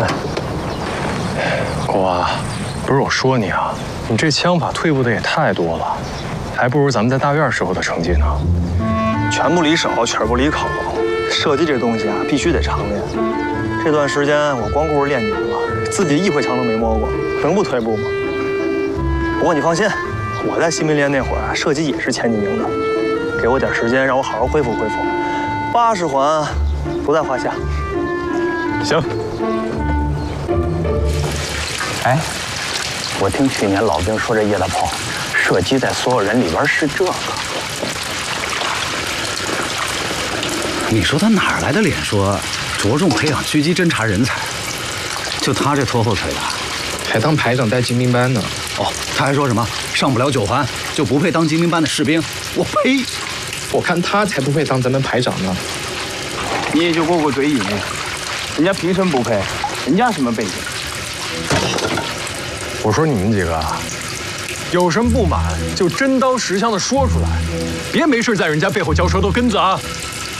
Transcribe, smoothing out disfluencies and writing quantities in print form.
国华，不是我说你啊，你这枪法退步的也太多了，还不如咱们在大院时候的成绩呢。拳不离手，曲不离口，射击这东西啊，必须得常练。这段时间我光顾着练你们了，自己一回枪都没摸过，能不退步吗？不过你放心，我在新民联那会儿啊，射击也是前几名的。给我点时间，让我好好恢复恢复，80环不在话下。行。 哎，我听去年老兵说，这叶大炮射击在所有人里边是这个。 你说他哪来的脸说着重培养狙击侦察人才？就他这拖后腿的， 还当排长带精兵班呢。 哦，他还说什么上不了9环就不配当精兵班的士兵？我呸！ 我看他才不配当咱们排长呢。 你也就过过嘴瘾，人家凭什么不配？人家什么背景？ 我说你们几个啊，有什么不满就真刀实枪的说出来，别没事在人家背后嚼舌头根子啊！